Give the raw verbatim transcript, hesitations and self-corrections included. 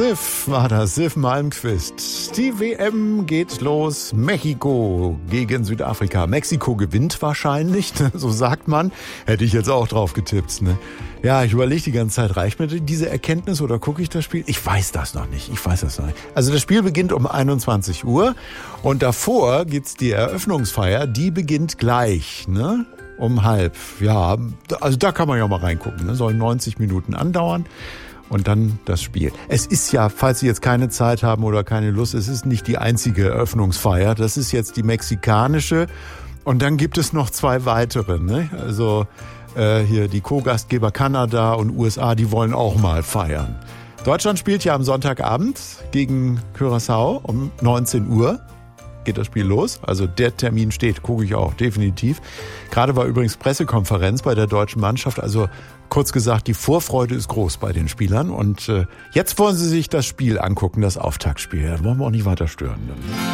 Sif war das, Sif Malmqvist. Die W M geht los. Mexiko gegen Südafrika. Mexiko gewinnt wahrscheinlich, ne? So sagt man. Hätte ich jetzt auch drauf getippt. Ne? Ja, ich überlege die ganze Zeit, reicht mir diese Erkenntnis oder gucke ich das Spiel? Ich weiß das noch nicht. Ich weiß das noch nicht. Also das Spiel beginnt um einundzwanzig Uhr und davor gibt's die Eröffnungsfeier. Die beginnt gleich, ne? Um halb. Ja, also da kann man ja mal reingucken. Ne? Soll neunzig Minuten andauern. Und dann das Spiel. Es ist ja, falls Sie jetzt keine Zeit haben oder keine Lust, es ist nicht die einzige Eröffnungsfeier. Das ist jetzt die mexikanische. Und dann gibt es noch zwei weitere. Ne? Also äh, hier die Co-Gastgeber Kanada und U S A, die wollen auch mal feiern. Deutschland spielt ja am Sonntagabend gegen Curaçao um neunzehn Uhr. Geht das Spiel los. Also der Termin steht, gucke ich auch, definitiv. Gerade war übrigens Pressekonferenz bei der deutschen Mannschaft. Also kurz gesagt, die Vorfreude ist groß bei den Spielern. Und äh, jetzt wollen sie sich das Spiel angucken, das Auftaktspiel. Da wollen wir auch nicht weiter stören. Ne?